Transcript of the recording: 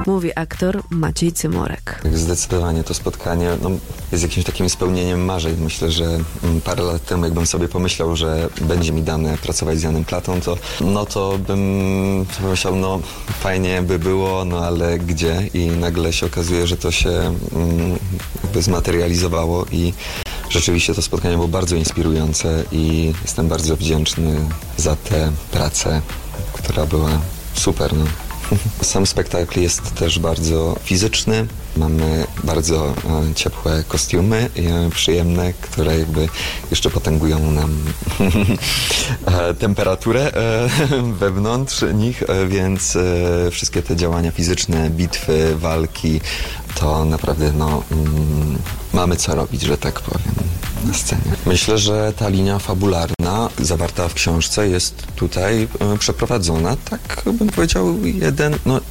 mówi aktor Maciej Cymorek. Zdecydowanie to spotkanie jest jakimś takim spełnieniem marzeń. Myślę, że parę lat temu, jakbym sobie pomyślał, że będzie mi dane pracować z Janem Klatą, to bym pomyślał, fajnie by było, ale gdzie? I nagle się okazuje, że to się jakby zmaterializowało i rzeczywiście to spotkanie było bardzo inspirujące i jestem bardzo wdzięczny za tę pracę, która była super. Sam spektakl jest też bardzo fizyczny. Mamy bardzo ciepłe kostiumy, przyjemne, które jakby jeszcze potęgują nam temperaturę wewnątrz nich, więc wszystkie te działania fizyczne, bitwy, walki, to naprawdę mamy co robić, że tak powiem, na scenie. Myślę, że ta linia fabularna zawarta w książce jest tutaj przeprowadzona, tak bym powiedział,